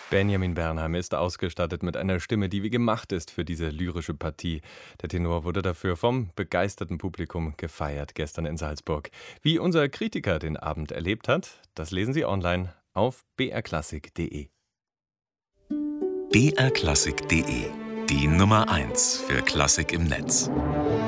Benjamin Bernheim ist ausgestattet mit einer Stimme, die wie gemacht ist für diese lyrische Partie. Der Tenor wurde dafür vom begeisterten Publikum gefeiert gestern in Salzburg. Wie unser Kritiker den Abend erlebt hat, das lesen Sie online auf brklassik.de. brklassik.de, die Nummer 1 für Klassik im Netz.